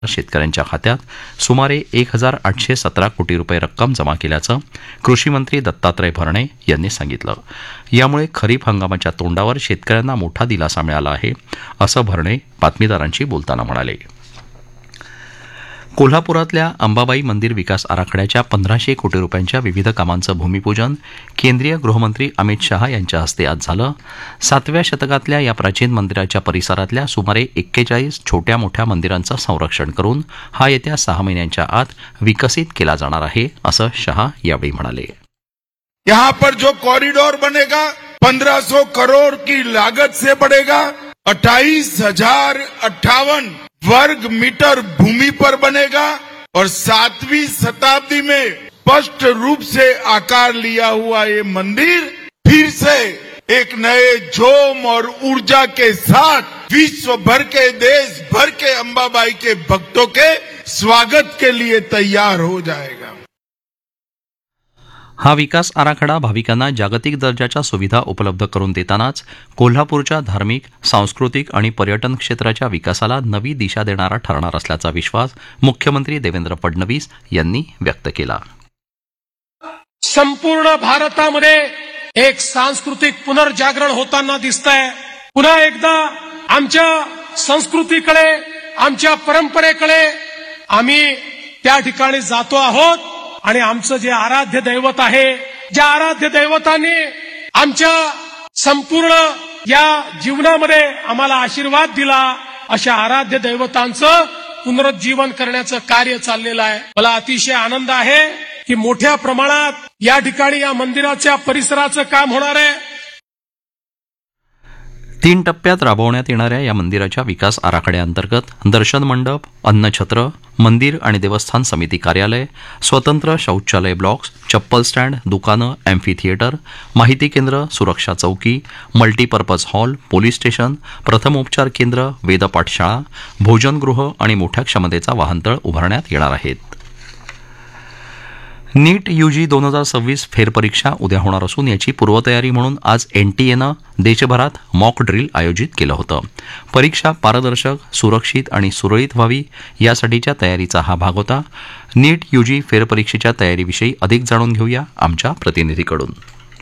शेतकऱ्यांच्या खात्यात सुमारे 1,817 कोटी रुपये रक्कम जमा केल्याचं कृषीमंत्री दत्तात्रय भरणे यांनी सांगितलं. यामुळे खरीप हंगामाच्या तोंडावर शेतकऱ्यांना मोठा दिलासा मिळाला आहे, असं भरणे बातमीदारांशी बोलताना म्हणाले. कोल्हापुरातल्या अंबाबाई मंदिर विकास आराखड्याच्या 1,500 कोटी रुपयांच्या विविध कामांचं भूमिपूजन केंद्रीय गृहमंत्री अमित शहा यांच्या हस्ते आज झालं. 7व्या शतकातल्या या प्राचीन मंदिराच्या परिसरातल्या सुमारे 41 छोट्या मोठ्या मंदिरांचं संरक्षण करून हा येत्या 6 महिन्यांच्या आत विकसित केला जाणार आहे, असं शहा यावेळी म्हणाले. यहाँ पर जो कॉरिडोर बनेगा 1500 करोड़ की लागत से बढ़ेगा. 28,058 वर्ग मीटर भूमि पर बनेगा और 7वीं शताब्दी में स्पष्ट रूप से आकार लिया हुआ ये मंदिर फिर से एक नए जोम और ऊर्जा के साथ विश्व भर के देश भर के अंबाबाई के भक्तों के स्वागत के लिए तैयार हो जाएगा. हा विकास आराखडा भाविकांना जागतिक दर्जाच्या सुविधा उपलब्ध करून देतानाच कोल्हापूरच्या धार्मिक, सांस्कृतिक आणि पर्यटन क्षेत्राच्या विकासाला नवी दिशा देणारा ठरणार असल्याचा विश्वास मुख्यमंत्री देवेंद्र फडणवीस यांनी व्यक्त केला. संपूर्ण भारतामध्ये एक सांस्कृतिक पुनर्जागरण होताना दिसतंय. पुन्हा एकदा आमच्या संस्कृतीकडे, आमच्या परंपरेकडे आम्ही त्या ठिकाणी जातो आहोत आणि आमचं जे आराध्य दैवत आहे, ज्या आराध्य दैवतांनी आमच्या संपूर्ण या जीवनामध्ये आम्हाला आशीर्वाद दिला, अशा आराध्य दैवतांचं पुनरुज्जीवन करण्याचं कार्य चाललेलं आहे. मला अतिशय आनंद आहे की मोठ्या प्रमाणात या ठिकाणी या मंदिराच्या परिसराचं काम होणार आहे. 3 टप्प्यात राबवण्यात येणाऱ्या या मंदिराच्या विकास आराखड्याअंतर्गत दर्शन मंडप, अन्नछत्र, मंदिर आणि देवस्थान समिती कार्यालय, स्वतंत्र शौचालय ब्लॉक्स, चप्पल स्टँड, दुकानं, अॅम्फी थिएटर, माहिती केंद्र, सुरक्षा चौकी, मल्टीपर्पज हॉल, पोलीस स्टेशन, प्रथमोपचार केंद्र, वेदपाठशाळा, भोजनगृह आणि मोठ्या क्षमतेचा वाहनतळ उभारण्यात येणार आहेत. नीट यूजी 2026 फेरपरीक्षा उद्या होणार असून याची पूर्वतयारी म्हणून आज एनटीएनं देशभरात मॉक ड्रिल आयोजित केलं होतं. परीक्षा पारदर्शक, सुरक्षित आणि सुरळीत व्हावी यासाठीच्या तयारीचा हा भाग होता. नीट यूजी फेरपरीक्षेच्या तयारीविषयी अधिक जाणून घेऊया आमच्या प्रतिनिधीकडून.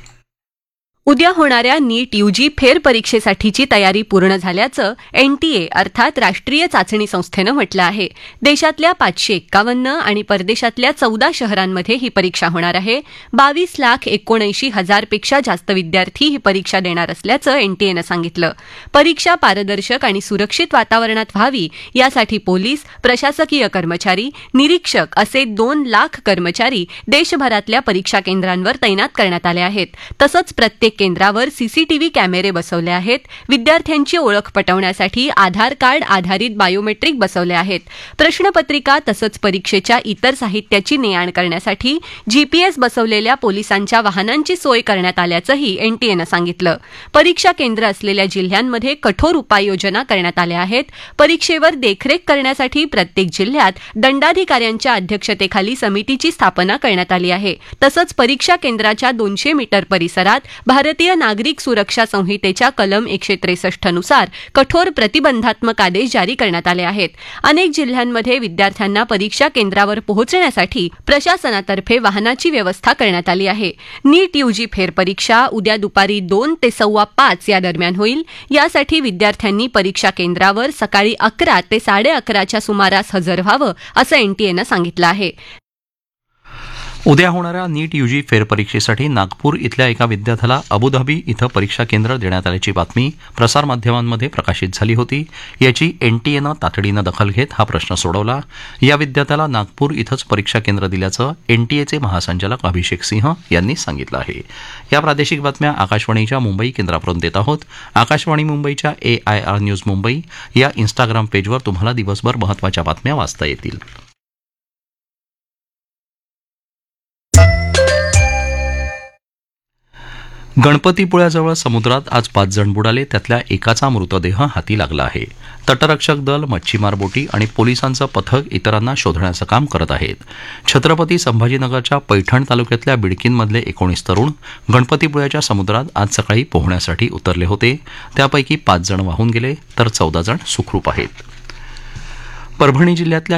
उद्या होणाऱ्या नीट यूजी फेरपरीक्षेसाठीची तयारी पूर्ण झाल्याचं एनटीए अर्थात राष्ट्रीय चाचणी संस्थेनं म्हटलं आहे. देशातल्या 551 आणि परदेशातल्या 14 शहरांमध्ये ही परीक्षा होणार आहे. 22,79,000 पेक्षा जास्त विद्यार्थी ही परीक्षा देणार असल्याचं एनटीएनं सांगितलं. परीक्षा पारदर्शक आणि सुरक्षित वातावरणात व्हावी यासाठी पोलीस, प्रशासकीय कर्मचारी, निरीक्षक असे 2 लाख कर्मचारी देशभरातल्या परीक्षा केंद्रांवर तैनात करण्यात आले आहेत. तसंच प्रत्येक केंद्रावर सीसीटीव्ही कॅमेरे बसवले आहेत. विद्यार्थ्यांची ओळख पटवण्यासाठी आधार कार्ड आधारित बायोमेट्रिक बसवले आहेत. प्रश्नपत्रिका तसंच परीक्षेच्या इतर साहित्याची ने-आण करण्यासाठी जीपीएस बसवलेल्या पोलिसांच्या वाहनांची सोय करण्यात आल्याचंही एनटीएनं सांगितलं. परीक्षा केंद्र असलेल्या जिल्ह्यांमध्ये कठोर उपाययोजना करण्यात आल्या आहेत. परीक्षेवर देखरेख करण्यासाठी प्रत्येक जिल्ह्यात दंडाधिकाऱ्यांच्या अध्यक्षतेखाली समितीची स्थापना करण्यात आली आहे. तसंच परीक्षा केंद्राच्या 200 मीटर परिसरात भारतीय नागरिक सुरक्षा संहितेच्या कलम 163 नुसार कठोर प्रतिबंधात्मक आदेश जारी करण्यात आले आहेत. अनेक जिल्ह्यांमध्ये विद्यार्थ्यांना परीक्षा केंद्रावर पोहोचण्यासाठी प्रशासनातर्फे वाहनाची व्यवस्था करण्यात आली आहे. नीट यूजी फेरपरीक्षा उद्या दुपारी 2 ते 5:15 या दरम्यान होईल. यासाठी विद्यार्थ्यांनी परीक्षा केंद्रावर सकाळी 11 ते 11:30च्या सुमारास हजर व्हावं असं एनटीएनं सांगितलं आहे. उद्या होणाऱ्या नीट यूजी फेरपरीक्षेसाठी नागपूर इथल्या एका विद्यार्थ्याला अबुधाबी इथं परीक्षा केंद्र देण्यात आल्याची बातमी प्रसारमाध्यमांमध्ये प्रकाशित झाली होती. याची एनटीएनं तातडीनं दखल घेत हा प्रश्न सोडवला. या विद्यार्थ्याला नागपूर इथंच परीक्षा केंद्र दिल्याचं एनटीएचे महासंचालक अभिषेक सिंह यांनी सांगितलं आहे. या प्रादेशिक बातम्या आकाशवाणीच्या मुंबई केंद्रावरून देत आहोत. आकाशवाणी मुंबईच्या AIR न्यूज मुंबई या इन्स्टाग्राम पेजवर तुम्हाला दिवसभर महत्त्वाच्या बातम्या वाचता येतील. गणपतीपुळ्याजवळ समुद्रात आज 5 जण बुडाले. त्यातल्या एकाचा मृतदेह हाती लागला आहे. तटरक्षक दल, मच्छीमार बोटी आणि पोलिसांचं पथक इतरांना शोधण्याचं काम करत आहेत. छत्रपती संभाजीनगरच्या पैठण तालुक्यातल्या बिडकीनमधले 19 तरुण गणपतीपुळ्याच्या समुद्रात आज सकाळी पोहण्यासाठी उतरले होते. त्यापैकी 5 जण वाहून गेले तर 14 जण सुखरूप आहेत. परभणी जिल्ह्यातल्या